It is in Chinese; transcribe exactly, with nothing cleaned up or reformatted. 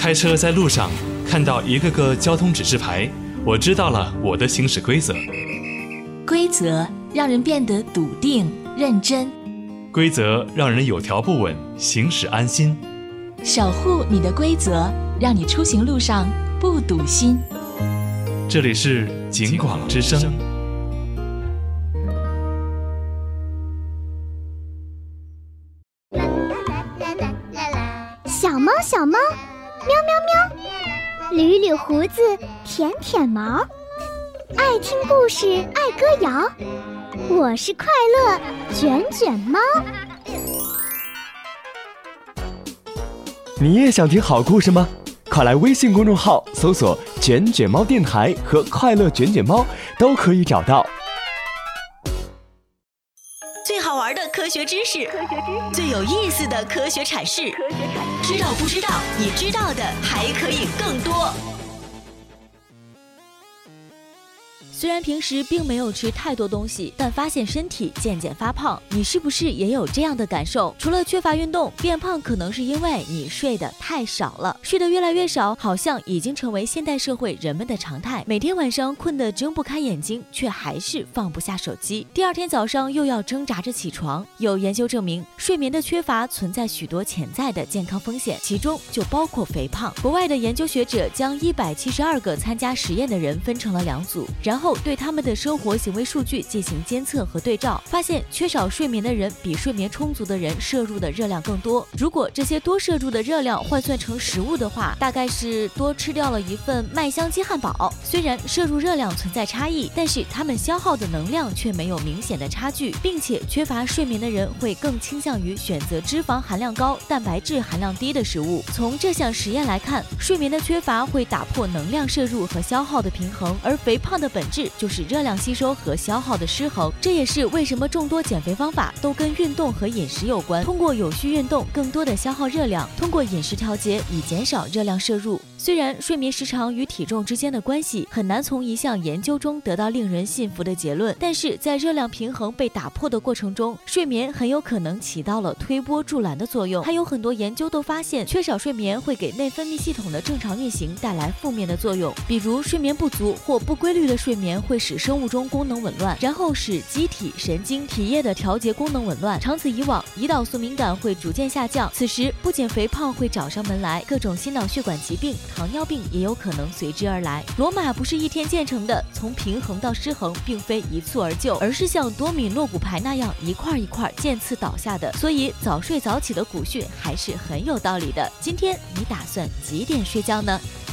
开车在路上看到一个个交通指示牌，我知道了我的行驶规则。 规则让人变得笃定认真， 规则让人有条不紊，行驶安心。 守护你的规则，让你出行路上不堵心。 这里是警广之声。 小猫小猫，喵喵喵，捋捋胡子，舔舔毛，爱听故事，爱歌谣。我是快乐卷卷猫。 你也想听好故事吗？快来微信公众号搜索卷卷猫电台和快乐卷卷猫，都可以找到。 最好玩的科学知识，最有意思的科学阐释，知道不知道？你知道的还可以更多。 虽然平时并没有吃太多东西，但发现身体渐渐发胖，你是不是也有这样的感受？除了缺乏运动，变胖可能是因为你睡得太少了。睡得越来越少，好像已经成为现代社会人们的常态。每天晚上困得睁不开眼睛，却还是放不下手机。第二天早上又要挣扎着起床。有研究证明，睡眠的缺乏存在许多潜在的健康风险，其中就包括肥胖。国外的研究学者将一百七十二个参加实验的人分成了两组，然后对他们的生活行为数据进行监测和对照，发现缺少睡眠的人比睡眠充足的人摄入的热量更多。如果这些多摄入的热量换算成食物的话，大概是多吃掉了一份麦香鸡汉堡。虽然摄入热量存在差异，但是他们消耗的能量却没有明显的差距，并且缺乏睡眠的人会更倾向于选择脂肪含量高、蛋白质含量低的食物。从这项实验来看，睡眠的缺乏会打破能量摄入和消耗的平衡，而肥胖的本质就是热量吸收和消耗的失衡。这也是为什么众多减肥方法都跟运动和饮食有关，通过有序运动更多的消耗热量，通过饮食调节以减少热量摄入。虽然睡眠时长与体重之间的关系很难从一项研究中得到令人信服的结论，但是在热量平衡被打破的过程中，睡眠很有可能起到了推波助澜的作用。还有很多研究都发现，缺少睡眠会给内分泌系统的正常运行带来负面的作用，比如睡眠不足或不规律的睡眠会使生物钟功能紊乱，然后使机体、神经、体液的调节功能紊乱，长此以往，胰岛素敏感会逐渐下降，此时不减肥胖会找上门来，各种心脑血管疾病、糖尿病也有可能随之而来。罗马不是一天建成的，从平衡到失衡并非一蹴而就，而是像多米诺骨牌那样一块一块渐次倒下的，所以早睡早起的古训还是很有道理的。今天你打算几点睡觉呢？